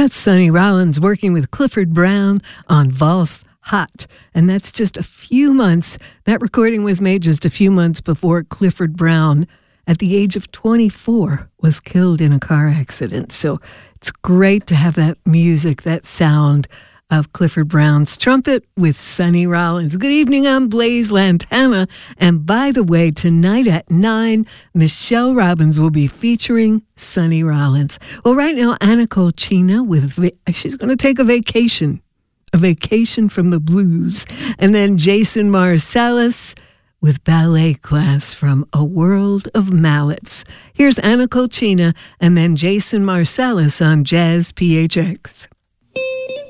That's Sonny Rollins working with Clifford Brown on Valse Hot. And that's just a few months. That recording was made just a few months before Clifford Brown, at the age of 24, was killed in a car accident. So it's great to have that music, that sound of Clifford Brown's trumpet with Sonny Rollins. Good evening, I'm Blaze Lantana. And by the way, tonight at 9, Michelle Robbins will be featuring Sonny Rollins. Well, right now, Anna Colchina, she's going to take a vacation from the blues. And then Jason Marsalis with ballet class from A World of Mallets. Here's Anna Colchina and then Jason Marsalis on Jazz PHX.